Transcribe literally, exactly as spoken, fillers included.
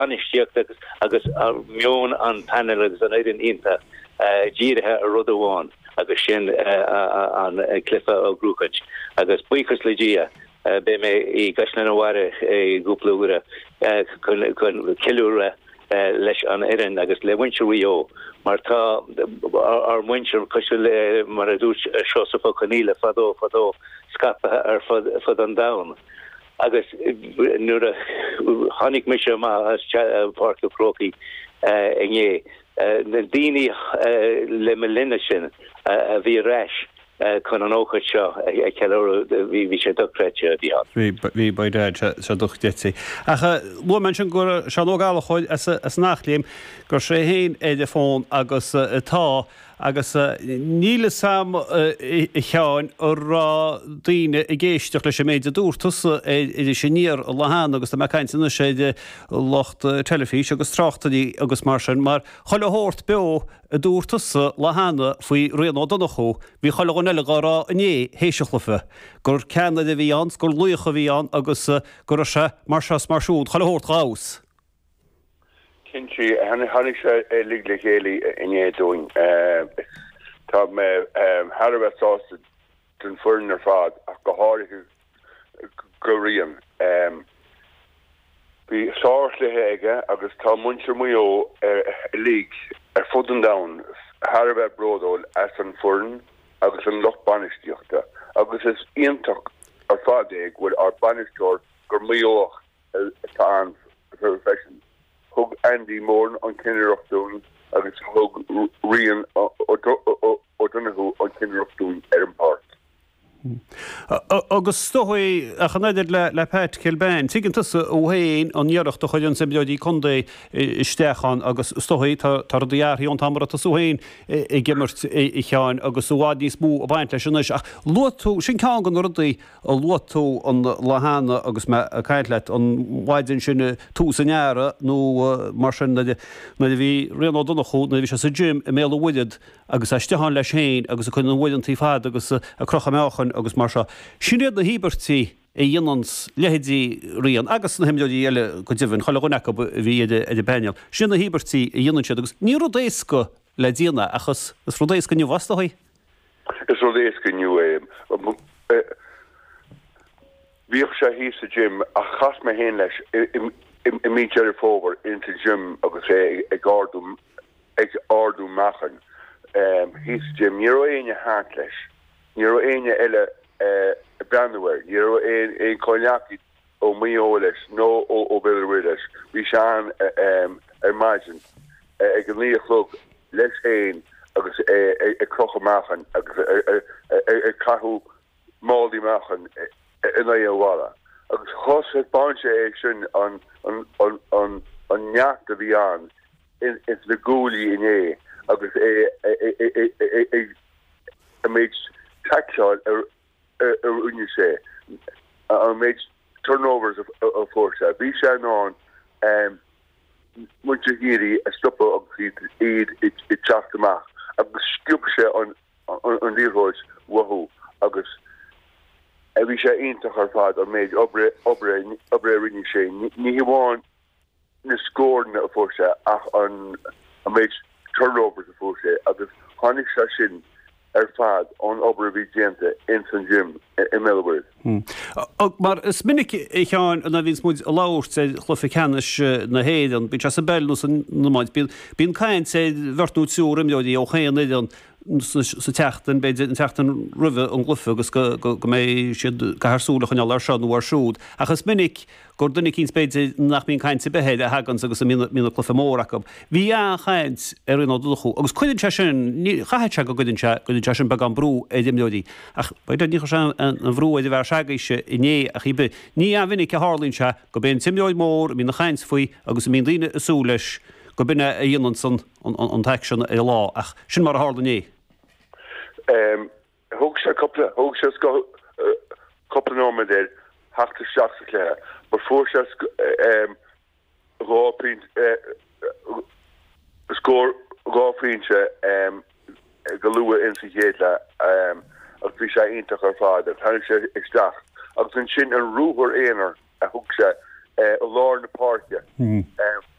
anisteach agus agus mion an panel agus an éidir inta díirithe a rudháin agus sin an clifa ó grúcaid agus buchas le dia be mé i gasna nóhare gúplaúra chun ciúra leis an éan agus le winter rio mar tá ar winter cos le mar a dús seosa caníle fadó fadó scapa ar fad an dain agus nuair a tháinig mis má as Park Croki inné na daoine le melina sin a bhí reis chun an óchad seo a ceú bhí sé doreite bhí an. Bhí baide se duchtéí. Acha bhfuil sin gur se nógála chuid as nachléim gur sé héin éidir fón agus tá agus níle sam i cheáin ar daoine i ggéisteach leis sé méidir dúirtas idir sé níor lehan agus me caiintina sé locht telefís agus tráchttaí agus mar sin mar choile hórt be a dúirtas lehanana faoi réanó donnachú bhí choile go neile gárá ané héiseachlufa gur ceanna a bhí an gur luocha bhí an agus gur se mar se marsút choile hórt gás. Kinchi han hannig se ligle héli in é doing tá me har sá den furn er faad a go háige goíam vi sále heige agus tá muncher muo lig er fuden da har brodol as an furn agus an loch banisteachta agus is intak ar fadig would our banistor gur muoch tá an perfection. Hug Andy Moore on Kinner of Doon, agus hug Rian O'Donoghue on Kinner of Doon, Erin Park. Agus stohui a chanaidir le le Pat Kilbane, tígin tusa óhéin an iarach do chuidann sa beodí condé isteachan agus stohui tar diarthaí an tamara tas óhéin i gimmert i cheáin agus óhádí smú a bhaint leis sinnis ach luatú sin cean gan rudaí a luatú an lehanana agus me a caiintleit an bhaidin sinna tú san neara nó mar sin na bhí réanó Donoghue na bhí se sa gym i méle bhuiid agus eisteán leis héin agus a chun an bhuiid an tí fad agus a crocha meáchan agus mar se. Sinréad na híbertí é dionans lehédí rion agus na himleodí eile go dtíhann chola gonecha bhí idir baineal. Sin na híbertí i dionan siad agus ní rodéisco le díana achas is rodéisco nniu vastachaí? Is rodéisco nniu é. Bhíoh sé hí sa gym a chas me héin leis i mí jeir fóbar into gym agus é ag ardú ag ardú machan. Hí sa gym ní ro éine háart leis. Ní ro éine eile brandware, ní ro é coinjaki ó mío leis nó ó beidir leis. Bhí se an ar maidin ag an líochlog leis éin agus é crocha machan agus é cathú máldí machan in é bhla. Agus chos het banse é sin an an neacht a bhí an is le gúlí in é agus é a méid takeáil ar unne sé a méid turnovers of force. Bhí sé ná muinte híri a stoppa agus iad i teachtamach agus sciúpa sé an díorthóis wathú agus a bhí sé ionintach ar fad a méid obre rinne sé. Ní bháin na scóirna a fórse ach an a méid turnovers a fórse agus tháinig se sin ar fad an obre bhí déanta in san gym i Melbourne. Mar is minic i cheáin an a bhís muid a láirt sé chlufa ceannis na héan, bí se bellú na maid bíon caiint sé bhirtú túúrim leodí ó chéan éidir sa teachtain beidir an teachtain rih an glufa agus go mé siad gathsúla chuneall ar seán nó ar siúd. Achas minic gur dunig cíns beidir nach bíon caiint sa behéad a hagans agus mína clufa mórach. Bhí a chaint ar an Donoghue agus chuidann se sin chaid se go goidann se sin bag an brú é d leodí. Ach beidir ní se an bhrú idir bhar seagaise iné a chibe ní a vinnig a hálín se go ben timleoid mór mí na chains faoi agus mín líine asú leis go binne a dionan san an tection é lá ach sin mar a hálané. Thug sé couple thug sé couple nóid ir heachta seach sa léir, mar fuair sé rápin scór rápinse go lua in sa chéadle agus bhí sé ionintach ar fád a tháinig sé isteach agus an sin an rúthar éonar a thug sé a lá na parke